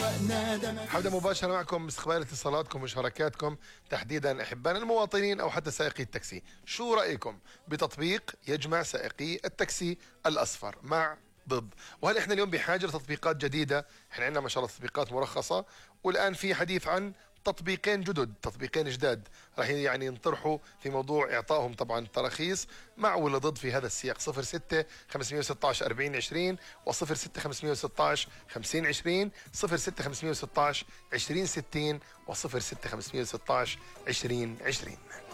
حبدأ مباشرة معكم باستقبال اتصالاتكم ومشاركاتكم، تحديدا أحبان المواطنين أو حتى سائقي التاكسي. شو رأيكم بتطبيق يجمع سائقي التاكسي الأصفر مع ضد؟ وهل احنا اليوم بحاجة لتطبيقات جديدة؟ احنا عندنا ما شاء الله تطبيقات مرخصة، والآن في حديث عن تطبيقين جدد، تطبيقين جداد راح يعني ينطرحوا في موضوع إعطائهم طبعا تراخيص. مع ولا ضد في هذا السياق؟ 06 516 40 20 و 06 516 50 20، 06 516 20 60 و 06 516 20 20.